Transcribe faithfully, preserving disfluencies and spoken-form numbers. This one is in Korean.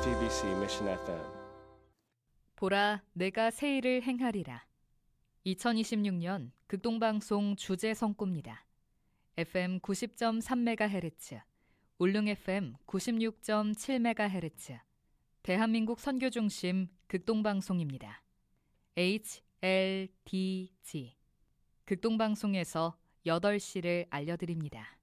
티비씨 Mission 에프엠. 보라, 내가 새 일을 행하리라. 이천이십육 년 극동방송 주제 선고입니다. 에프엠 구십 점 삼 메가헤르츠, 울릉 에프엠 구십육 점 칠 메가헤르츠, 대한민국 선교중심 극동방송입니다. 에이치 엘 디 지, 극동방송에서 여덟 시를 알려드립니다.